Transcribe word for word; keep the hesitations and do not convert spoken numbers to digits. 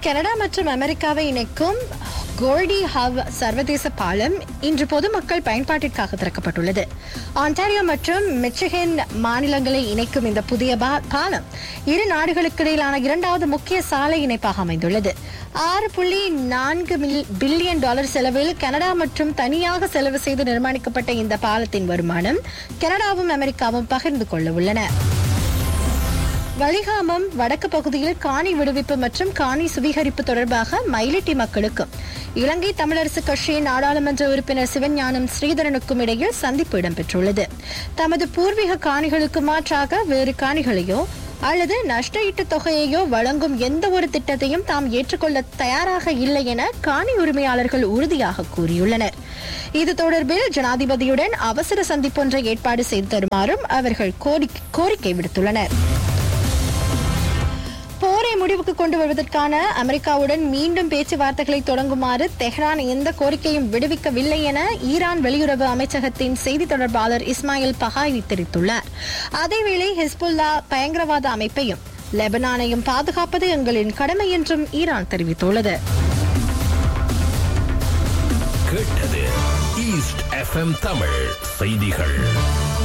Canada மற்றும் அமெரிக்காவை இணைக்கும் கோல்டி ஹவ் சர்வதேச பாலம் இன்று பொதுமக்கள் பயன்பாட்டிற்காக திறக்கப்பட்டுள்ளது. ஆன்டாரியோ மற்றும் மிச்சிகன் மாநிலங்களை இணைக்கும் இந்த புதிய பாலம் இரு நாடுகளுக்கு இடையிலான இரண்டாவது முக்கிய சாலை இணைப்பாக அமைந்துள்ளது. ஆறு புள்ளி நான்கு பில்லியன் டாலர் செலவில் கனடா மற்றும் தனியாக செலவு செய்து நிர்மாணிக்கப்பட்ட இந்த பாலத்தின் வருமானம் கனடாவும் அமெரிக்காவும் பகிர்ந்து கொள்ள உள்ளன. வலிகாமம் வடக்கு பகுதியில் காணி விடுவிப்பு மற்றும் காணி சுவீகரிப்பு தொடர்பாக மயிலிட்டி மக்களுக்கும் இலங்கை தமிழரசு கட்சியின் நாடாளுமன்ற உறுப்பினர் சிவஞானம் ஸ்ரீதரனுக்கும் இடையில் சந்திப்பு இடம்பெற்றுள்ளது. தமது பூர்வீக காணிகளுக்கு மாற்றாக வேறு காணிகளையோ அல்லது நஷ்டஈட்டு தொகையையோ வழங்கும் எந்த ஒரு திட்டத்தையும் தாம் ஏற்றுக்கொள்ள தயாராக இல்லை என காணி உரிமையாளர்கள் உறுதியாக கூறியுள்ளனர். இது தொடர்பில் ஜனாதிபதியுடன் அவசர சந்திப்பொன்றை ஏற்பாடு செய்து தருமாறும் அவர்கள் கோரிக்கை விடுத்துள்ளனர். போரை முடிவுக்கு கொண்டு வருவதற்கான அமெரிக்காவுடன் மீண்டும் பேச்சுவார்த்தைகளை தொடங்குமாறு தெஹ்ரான் எந்த கோரிக்கையும் விடுவிக்கவில்லை என ஈரான் வெளியுறவு அமைச்சகத்தின் செய்தி தொடர்பாளர் இஸ்மாயில் பகாய் தெரிவித்துள்ளார். அதேவேளை ஹிஸ்புல்லா பயங்கரவாத அமைப்பையும் லெபனானையும் பாதுகாப்பது எங்களின் கடமை என்றும் ஈரான் தெரிவித்துள்ளது. ஈஸ்ட் எஃப்எம் தமிழ் செய்திகள்.